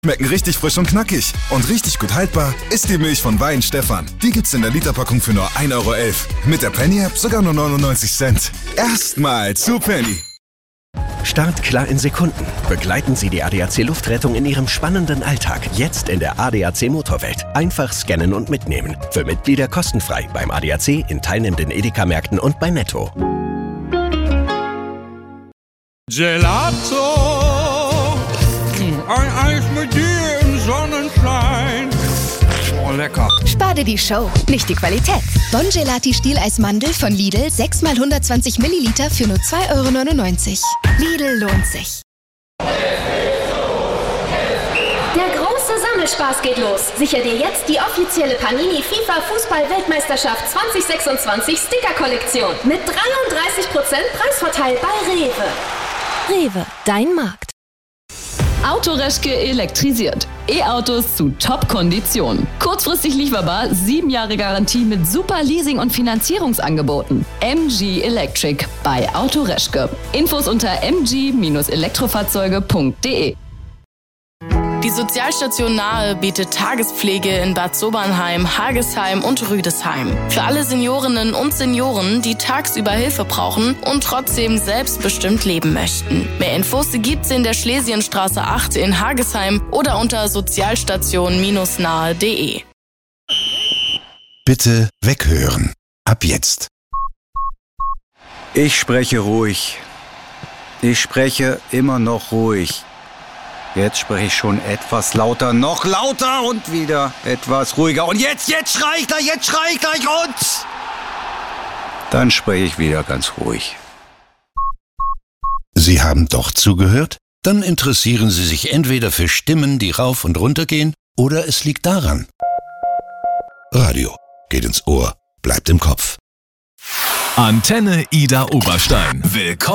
Schmecken richtig frisch und knackig. Und richtig gut haltbar ist die Milch von Weihenstephan. Die gibt's in der Literpackung für nur 1,11 Euro. Mit der Penny-App sogar nur 99 Cent. Erstmal zu Penny. Startklar in Sekunden. Begleiten Sie die ADAC Luftrettung in Ihrem spannenden Alltag. Jetzt in der ADAC Motorwelt. Einfach scannen und mitnehmen. Für Mitglieder kostenfrei beim ADAC, in teilnehmenden Edeka-Märkten und bei Netto. Gelato, ein Eis mit dir im Sonnenschein. Oh, lecker. Spar dir die Show, nicht die Qualität. Bon Gelati Stieleismandel von Lidl, 6 x 120 Milliliter für nur 2,99 €. Lidl lohnt sich. Der große Sammelspaß geht los. Sicher dir jetzt die offizielle Panini FIFA Fußball-Weltmeisterschaft 2026 Sticker-Kollektion mit 33% Preisvorteil bei Rewe. Rewe, dein Markt. Autoreschke elektrisiert. E-Autos zu Top-Konditionen. Kurzfristig lieferbar, 7 Jahre Garantie mit super Leasing- und Finanzierungsangeboten. MG Electric bei Autoreschke. Infos unter mg-elektrofahrzeuge.de. Die Sozialstation Nahe bietet Tagespflege in Bad Sobernheim, Hagesheim und Rüdesheim. Für alle Seniorinnen und Senioren, die tagsüber Hilfe brauchen und trotzdem selbstbestimmt leben möchten. Mehr Infos gibt's in der Schlesienstraße 8 in Hagesheim oder unter sozialstation-nahe.de. Bitte weghören. Ab jetzt. Ich spreche ruhig. Ich spreche immer noch ruhig. Jetzt spreche ich schon etwas lauter, noch lauter und wieder etwas ruhiger. Und jetzt schrei ich gleich und... Dann spreche ich wieder ganz ruhig. Sie haben doch zugehört? Dann interessieren Sie sich entweder für Stimmen, die rauf und runter gehen, oder es liegt daran. Radio geht ins Ohr, bleibt im Kopf. Antenne Ida Oberstein. Willkommen.